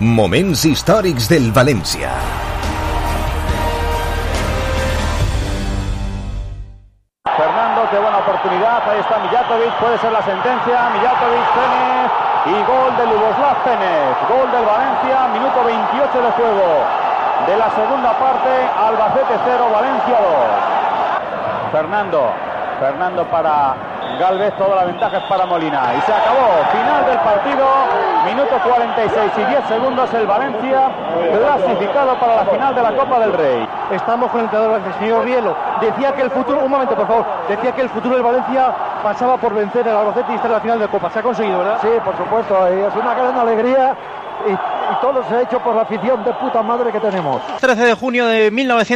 Moments històrics del València. Fernando, qué buena oportunidad. Ahí está Mijatovic, puede ser la sentencia. Mijatovic, Penez y gol de Ljuboslav Penez. Gol del Valencia, minuto 28 de juego de la segunda parte. Albacete 0, Valencia 2. Fernando para Gálvez, toda la ventaja es para Molina. Y se acabó, final del partido, minuto 46 y 10 segundos, el Valencia clasificado para la final de la Copa del Rey. Estamos con el entrenador, el señor Rielo. Decía que el futuro, un momento por favor, decía que el futuro del Valencia pasaba por vencer al Albacete y estar en la final de Copa. Se ha conseguido, ¿verdad? Sí, por supuesto, y es una gran alegría. Y todo se ha hecho por la afición de puta madre que tenemos. 13 de junio de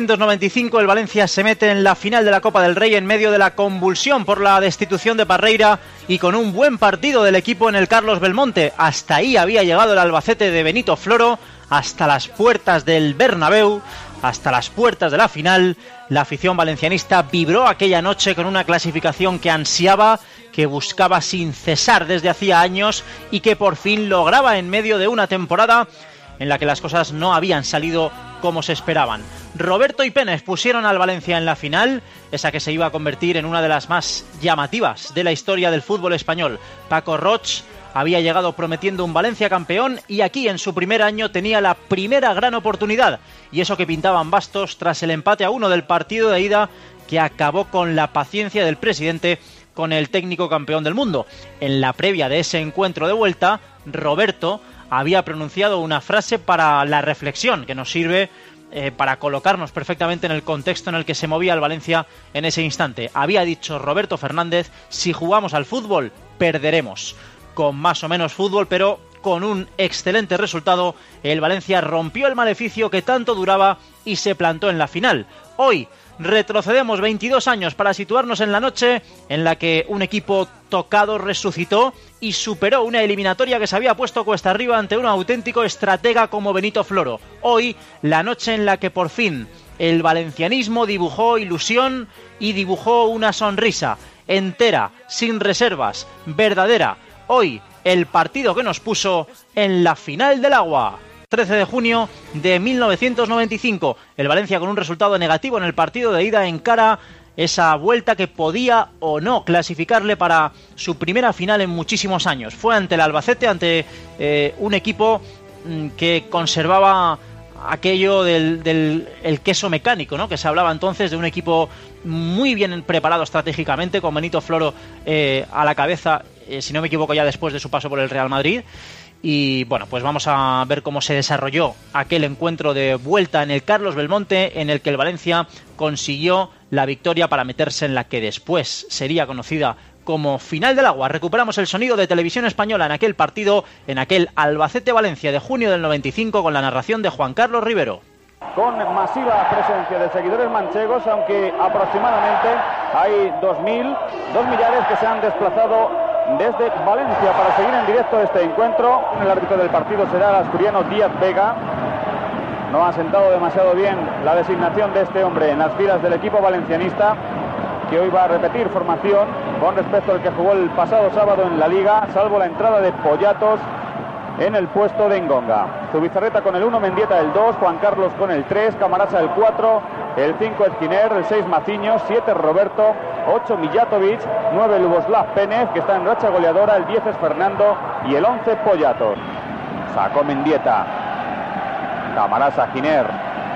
1995 el Valencia se mete en la final de la Copa del Rey en medio de la convulsión por la destitución de Parreira y con un buen partido del equipo en el Carlos Belmonte. Hasta ahí había llegado el Albacete de Benito Floro, hasta las puertas del Bernabéu, hasta las puertas de la final. La afición valencianista vibró aquella noche con una clasificación que ansiaba, que buscaba sin cesar desde hacía años y que por fin lograba en medio de una temporada en la que las cosas no habían salido como se esperaban. Roberto y Penez pusieron al Valencia en la final, esa que se iba a convertir en una de las más llamativas de la historia del fútbol español. Paco Roig había llegado prometiendo un Valencia campeón y aquí en su primer año tenía la primera gran oportunidad, y eso que pintaban bastos tras el empate a 1 del partido de ida que acabó con la paciencia del presidente con el técnico campeón del mundo. En la previa de ese encuentro de vuelta, Roberto había pronunciado una frase para la reflexión que nos sirve para colocarnos perfectamente en el contexto en el que se movía el Valencia en ese instante. Había dicho Roberto Fernández: si jugamos al fútbol, perderemos. Con más o menos fútbol, pero con un excelente resultado, el Valencia rompió el maleficio que tanto duraba y se plantó en la final. Hoy retrocedemos 22 años para situarnos en la noche en la que un equipo tocado resucitó y superó una eliminatoria que se había puesto cuesta arriba ante un auténtico estratega como Benito Floro. Hoy, la noche en la que por fin el valencianismo dibujó ilusión y dibujó una sonrisa entera, sin reservas, verdadera. Hoy, el partido que nos puso en la final del agua. 13 de junio de 1995, el Valencia con un resultado negativo en el partido de ida encara esa vuelta que podía o no clasificarle para su primera final en muchísimos años. Fue ante el Albacete, ante un equipo que conservaba aquello del queso mecánico, ¿no? Que se hablaba entonces de un equipo muy bien preparado estratégicamente, con Benito Floro a la cabeza, si no me equivoco, ya después de su paso por el Real Madrid. Y bueno, pues vamos a ver cómo se desarrolló aquel encuentro de vuelta en el Carlos Belmonte, en el que el Valencia consiguió la victoria para meterse en la que después sería conocida como final del agua. Recuperamos el sonido de Televisión Española en aquel partido, en aquel Albacete-Valencia de junio del 95, con la narración de Juan Carlos Rivero. Con masiva presencia de seguidores manchegos, aunque aproximadamente hay 2 millares que se han desplazado desde Valencia para seguir en directo este encuentro. El árbitro del partido será el asturiano Díaz Vega. No ha sentado demasiado bien la designación de este hombre en las filas del equipo valencianista, que hoy va a repetir formación con respecto al que jugó el pasado sábado en la Liga, salvo la entrada de Poyatos en el puesto de Engonga. Zubizarreta con el 1, Mendieta el 2, Juan Carlos con el 3, Camarasa el 4, el 5 Esquiner, el 6 Maciños, 7 Roberto, 8 Mijatovic, 9 Ljuboslav Penez, que está en racha goleadora, el 10 es Fernando y el 11 Poyatos. Sacó Mendieta, Camarasa, Esquiner,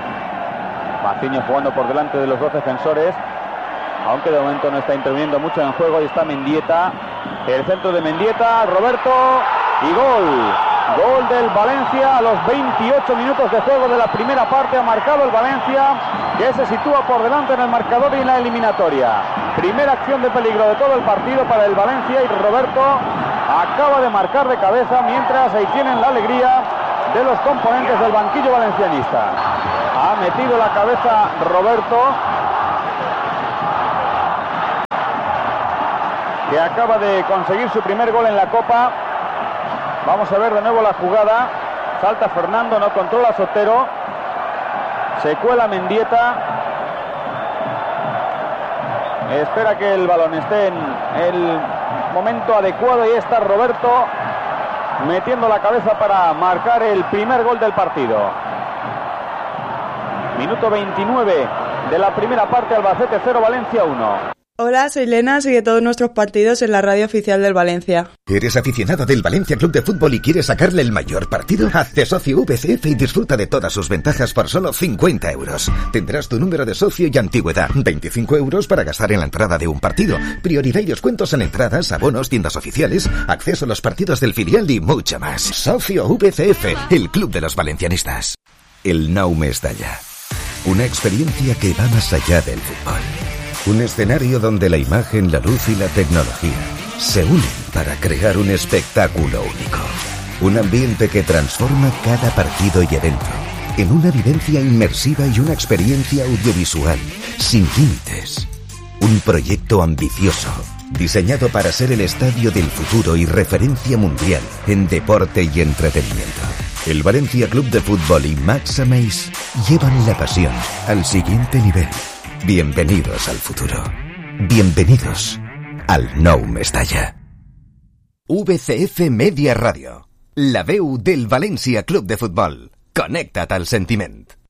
Maciños jugando por delante de los dos defensores, aunque de momento no está interviniendo mucho en el juego. Ahí está Mendieta, el centro de Mendieta, Roberto y gol. Gol del Valencia a los 28 minutos de juego de la primera parte. Ha marcado el Valencia, que se sitúa por delante en el marcador y en la eliminatoria. Primera acción de peligro de todo el partido para el Valencia, y Roberto acaba de marcar de cabeza, mientras ahí tienen la alegría de los componentes del banquillo valencianista. Ha metido la cabeza Roberto, que acaba de conseguir su primer gol en la Copa. Vamos a ver de nuevo la jugada. Salta Fernando, no controla Sotero. Se cuela Mendieta. Espera que el balón esté en el momento adecuado. Y está Roberto metiendo la cabeza para marcar el primer gol del partido. Minuto 29 de la primera parte, Albacete 0, Valencia 1. Hola, soy Lena, sigue todos nuestros partidos en la radio oficial del Valencia. ¿Eres aficionado del Valencia Club de Fútbol y quieres sacarle el mayor partido? Hazte socio VCF y disfruta de todas sus ventajas por solo 50 euros. Tendrás tu número de socio y antigüedad. 25 euros para gastar en la entrada de un partido. Prioridad y descuentos en entradas, abonos, tiendas oficiales, acceso a los partidos del filial y mucho más. Socio VCF, el club de los valencianistas. El Nou Mestalla. Una experiencia que va más allá del fútbol. Un escenario donde la imagen, la luz y la tecnología se unen para crear un espectáculo único. Un ambiente que transforma cada partido y evento en una vivencia inmersiva y una experiencia audiovisual sin límites. Un proyecto ambicioso, diseñado para ser el estadio del futuro y referencia mundial en deporte y entretenimiento. El Valencia Club de Fútbol y Max Ameis llevan la pasión al siguiente nivel. Bienvenidos al futuro. Bienvenidos al Nou Mestalla. VCF Media Radio. La veu del València Club de Futbol. Connecta't al sentiment.